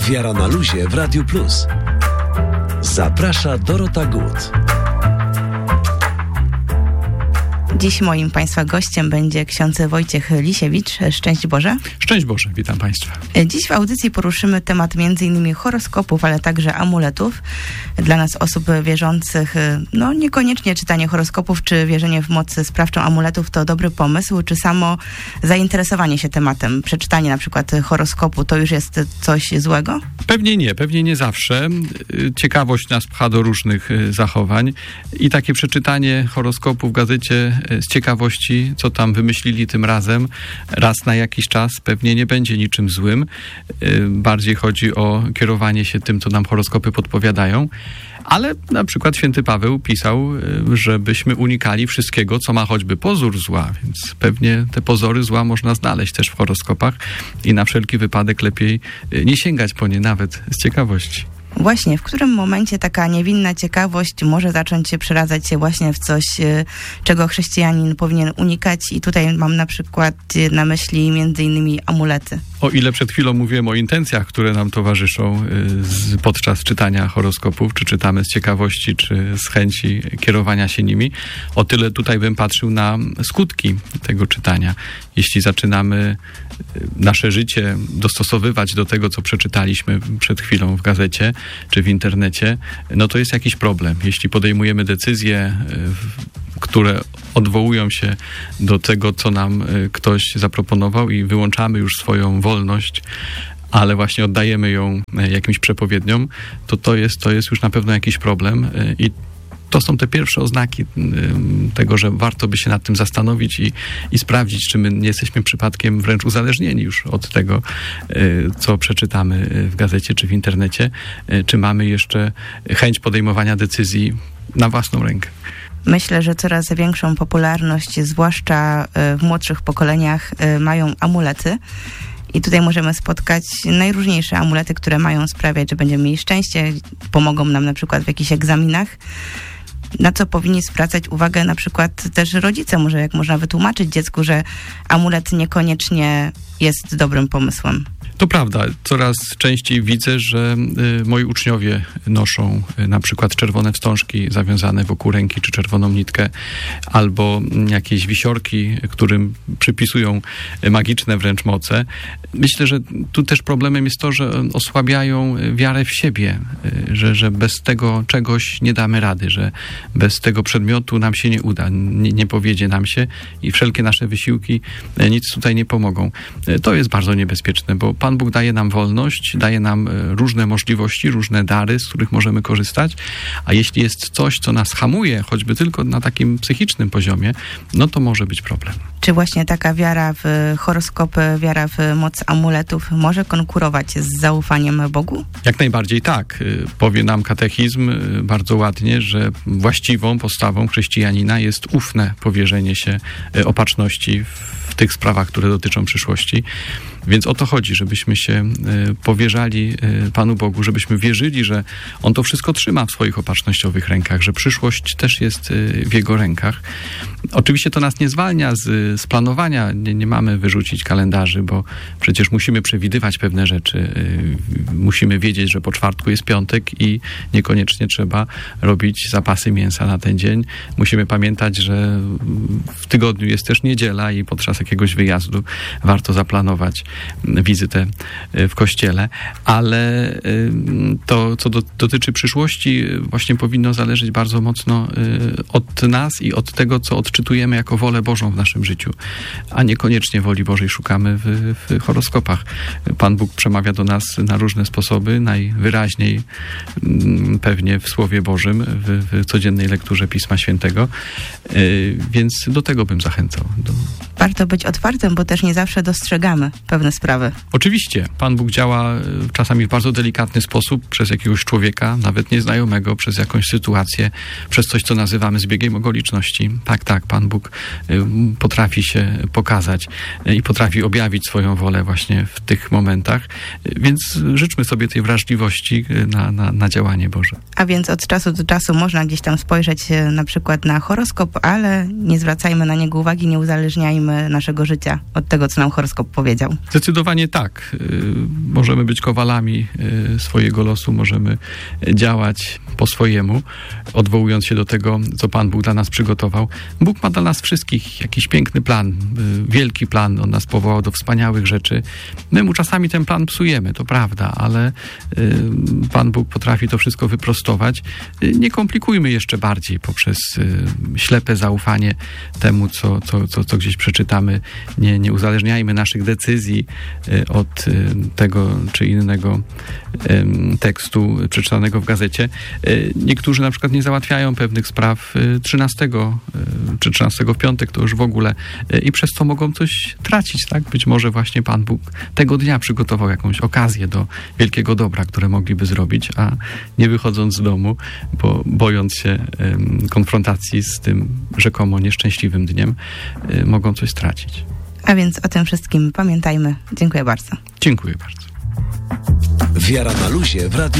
Wiara na luzie w Radiu Plus. Zaprasza Dorota Gut. Dziś moim Państwa gościem będzie ksiądz Wojciech Lisiewicz. Szczęść Boże. Szczęść Boże, witam Państwa. Dziś w audycji poruszymy temat m.in. horoskopów, ale także amuletów. Dla nas osób wierzących, niekoniecznie czytanie horoskopów czy wierzenie w moc sprawczą amuletów to dobry pomysł, czy samo zainteresowanie się tematem, przeczytanie na przykład horoskopu, to już jest coś złego? Pewnie nie zawsze. Ciekawość nas pcha do różnych zachowań i takie przeczytanie horoskopu w gazecie z ciekawości, co tam wymyślili tym razem, raz na jakiś czas, pewnie nie będzie niczym złym. Bardziej chodzi o kierowanie się tym, co nam horoskopy podpowiadają. Ale na przykład święty Paweł pisał, żebyśmy unikali wszystkiego, co ma choćby pozór zła, więc pewnie te pozory zła można znaleźć też w horoskopach i na wszelki wypadek lepiej nie sięgać po nie nawet z ciekawości. Właśnie, w którym momencie taka niewinna ciekawość może zacząć się przeradzać się właśnie w coś, czego chrześcijanin powinien unikać, i tutaj mam na przykład na myśli między innymi amulety. O ile przed chwilą mówiłem o intencjach, które nam towarzyszą podczas czytania horoskopów, czy czytamy z ciekawości, czy z chęci kierowania się nimi, o tyle tutaj bym patrzył na skutki tego czytania. Jeśli zaczynamy nasze życie dostosowywać do tego, co przeczytaliśmy przed chwilą w gazecie czy w internecie, no to jest jakiś problem. Jeśli podejmujemy decyzje, które odwołują się do tego, co nam ktoś zaproponował, i wyłączamy już swoją wolność, ale właśnie oddajemy ją jakimś przepowiedniom, to jest już na pewno jakiś problem. I to są te pierwsze oznaki tego, że warto by się nad tym zastanowić i sprawdzić, czy my nie jesteśmy przypadkiem wręcz uzależnieni już od tego, co przeczytamy w gazecie czy w internecie, czy mamy jeszcze chęć podejmowania decyzji na własną rękę. Myślę, że coraz większą popularność, zwłaszcza w młodszych pokoleniach, mają amulety. I tutaj możemy spotkać najróżniejsze amulety, które mają sprawiać, że będziemy mieli szczęście, pomogą nam na przykład w jakichś egzaminach. Na co powinni zwracać uwagę na przykład też rodzice? Może jak można wytłumaczyć dziecku, że amulet niekoniecznie jest dobrym pomysłem? To prawda. Coraz częściej widzę, że moi uczniowie noszą na przykład czerwone wstążki zawiązane wokół ręki, czy czerwoną nitkę, albo jakieś wisiorki, którym przypisują magiczne wręcz moce. Myślę, że tu też problemem jest to, że osłabiają wiarę w siebie, że bez tego czegoś nie damy rady, że bez tego przedmiotu nam się nie uda, nie powiedzie nam się i wszelkie nasze wysiłki nic tutaj nie pomogą. To jest bardzo niebezpieczne, bo Pan Bóg daje nam wolność, daje nam różne możliwości, różne dary, z których możemy korzystać, a jeśli jest coś, co nas hamuje, choćby tylko na takim psychicznym poziomie, no to może być problem. Czy właśnie taka wiara w horoskopy, wiara w moc amuletów może konkurować z zaufaniem Bogu? Jak najbardziej tak. Powie nam katechizm bardzo ładnie, że właściwą postawą chrześcijanina jest ufne powierzenie się opatrzności w tych sprawach, które dotyczą przyszłości. Więc o to chodzi, żebyśmy się powierzali Panu Bogu, żebyśmy wierzyli, że On to wszystko trzyma w swoich opatrznościowych rękach, że przyszłość też jest w Jego rękach. Oczywiście to nas nie zwalnia z planowania. Nie mamy wyrzucić kalendarzy, bo przecież musimy przewidywać pewne rzeczy. Musimy wiedzieć, że po czwartku jest piątek i niekoniecznie trzeba robić zapasy mięsa na ten dzień. Musimy pamiętać, że w tygodniu jest też niedziela i podczas jakiegoś wyjazdu warto zaplanować wizytę w kościele, ale to, co dotyczy przyszłości, właśnie powinno zależeć bardzo mocno od nas i od tego, co odczytujemy jako wolę Bożą w naszym życiu, a niekoniecznie woli Bożej szukamy w horoskopach. Pan Bóg przemawia do nas na różne sposoby, najwyraźniej pewnie w Słowie Bożym, w codziennej lekturze Pisma Świętego, więc do tego bym zachęcał. Warto być otwartym, bo też nie zawsze dostrzegamy pewne sprawy. Oczywiście. Pan Bóg działa czasami w bardzo delikatny sposób przez jakiegoś człowieka, nawet nieznajomego, przez jakąś sytuację, przez coś, co nazywamy zbiegiem okoliczności. Tak, Pan Bóg potrafi się pokazać i potrafi objawić swoją wolę właśnie w tych momentach, więc życzmy sobie tej wrażliwości na działanie Boże. A więc od czasu do czasu można gdzieś tam spojrzeć na przykład na horoskop, ale nie zwracajmy na niego uwagi, nie uzależniajmy naszego życia od tego, co nam horoskop powiedział. Zdecydowanie tak. Możemy być kowalami swojego losu, możemy działać po swojemu, odwołując się do tego, co Pan Bóg dla nas przygotował. Bóg ma dla nas wszystkich jakiś piękny plan, wielki plan. On nas powołał do wspaniałych rzeczy. My mu czasami ten plan psujemy, to prawda, ale Pan Bóg potrafi to wszystko wyprostować. Nie komplikujmy jeszcze bardziej poprzez ślepe zaufanie temu, co gdzieś przeczytamy. Nie uzależniajmy naszych decyzji od tego czy innego tekstu przeczytanego w gazecie. Niektórzy na przykład nie załatwiają pewnych spraw 13 czy 13 w piątek, to już w ogóle i przez to mogą coś tracić, tak? Być może właśnie Pan Bóg tego dnia przygotował jakąś okazję do wielkiego dobra, które mogliby zrobić, a nie wychodząc z domu, bo bojąc się konfrontacji z tym rzekomo nieszczęśliwym dniem, mogą coś stracić. A więc o tym wszystkim pamiętajmy. Dziękuję bardzo. Dziękuję bardzo. Wiara na luzie w radiu.